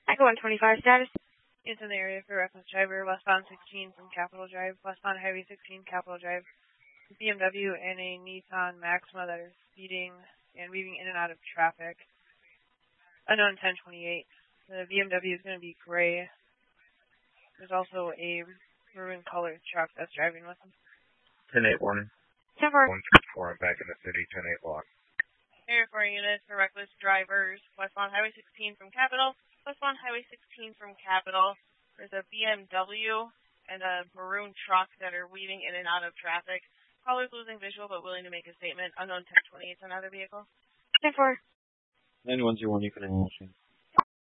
Echo 125 status. It's in the area for reckless driver, westbound 16 from Capitol Drive, westbound Highway 16, Capitol Drive. BMW and a Nissan Maxima that are speeding and weaving in and out of traffic. Unknown 1028. The BMW is going to be gray. There's also a maroon colored truck that's driving with them. 10-8-1. 10-4. 1-4, I'm back in the city, 10-8 block. Area 4 units for reckless drivers, westbound Highway 16 from Capitol, westbound Highway 16 from Capitol. There's a BMW and a maroon truck that are weaving in and out of traffic. Callers losing visual but willing to make a statement. Unknown 1028 is another vehicle. 10-4. 9101, you can